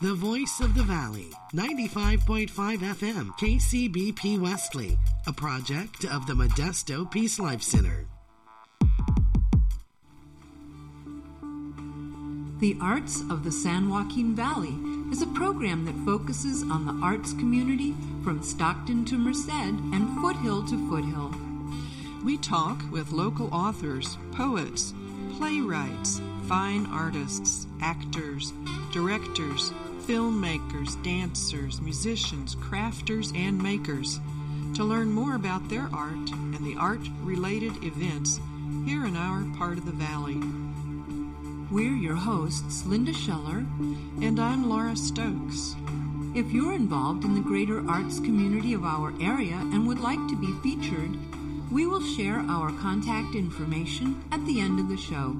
The Voice of the Valley, 95.5 FM, KCBP Wesley, a project of the Modesto Peace Life Center. The Arts of the San Joaquin Valley is a program that focuses on the arts community from Stockton to Merced and foothill to foothill. We talk with local authors, poets, playwrights, fine artists, actors, directors, filmmakers, dancers, musicians, crafters, and makers to learn more about their art and the art-related events here in our part of the valley. We're your hosts, Linda Scheller. And I'm Laura Stokes. If you're involved in the greater arts community of our area and would like to be featured, we will share our contact information at the end of the show.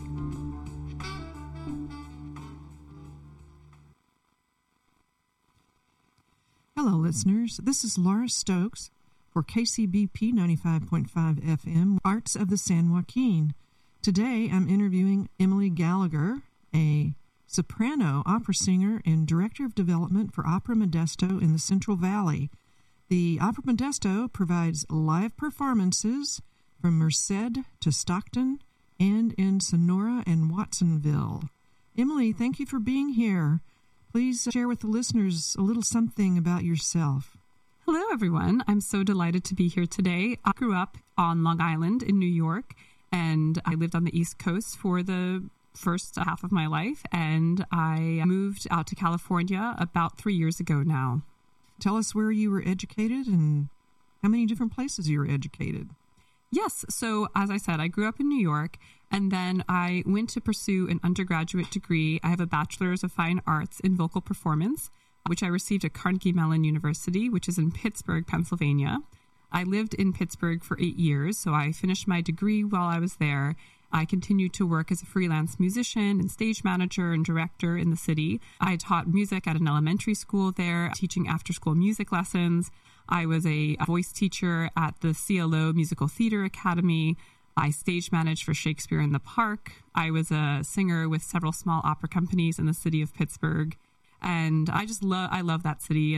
Hello, listeners. This is Laura Stokes for KCBP 95.5 FM, Arts of the San Joaquin. Today, I'm interviewing Emily Gallagher, a soprano, opera singer, and director of development for Opera Modesto in the Central Valley. The Opera Modesto provides live performances from Merced to Stockton and in Sonora and Watsonville. Emily, thank you for being here. Please share with the listeners a little something about yourself. Hello, everyone. I'm so delighted to be here today. I grew up on Long Island in New York, and I lived on the East Coast for the first half of my life, and I moved out to California about 3 years ago now. Tell us where you were educated and how many different places you were educated. Yes. So, as I said, I grew up in New York, and then I went to pursue an undergraduate degree. I have a bachelor's of fine arts in vocal performance, which I received at Carnegie Mellon University, which is in Pittsburgh, Pennsylvania. I lived in Pittsburgh for 8 years, so I finished my degree while I was there. I continued to work as a freelance musician and stage manager and director in the city. I taught music at an elementary school there, teaching after-school music lessons. I was a voice teacher at the CLO Musical Theater Academy. I stage managed for Shakespeare in the Park. I was a singer with several small opera companies in the city of Pittsburgh. And I love that city.